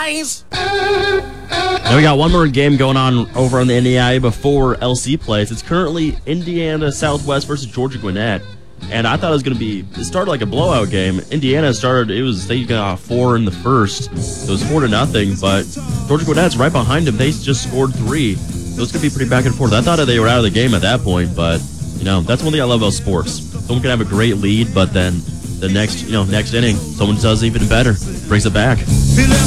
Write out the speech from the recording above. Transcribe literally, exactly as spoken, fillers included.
nice. Now we got one more game going on over on the N E I A before L C plays. It's currently Indiana Southwest versus Georgia Gwinnett. And I thought it was going to be, it started like a blowout game. Indiana started, it was, they got four in the first. It was four to nothing, but Georgia Gwinnett's right behind them. They just scored three. So it's going to be pretty back and forth. I thought they were out of the game at that point, but, you know, that's one thing I love about sports. Someone can have a great lead, but then the next, you know, next inning, someone does even better, brings it back.